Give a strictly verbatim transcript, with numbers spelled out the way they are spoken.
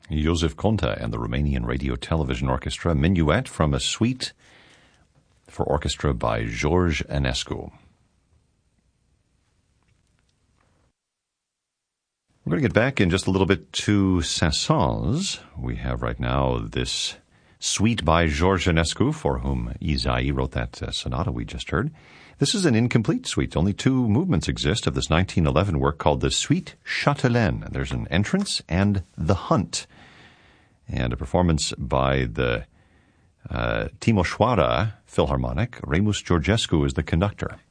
Joseph Conta and the Romanian Radio Television Orchestra, Minuet from a suite for orchestra by George Enescu. We're going to get back in just a little bit to Saint-Saëns. We have right now this suite by George Enescu, for whom Ysaÿe wrote that uh, sonata we just heard. This is an incomplete suite. Only two movements exist of this nineteen eleven work called the Suite Châtelaine. There's an entrance and the hunt, and a performance by the uh, Timișoara Philharmonic. Remus Georgescu is the conductor.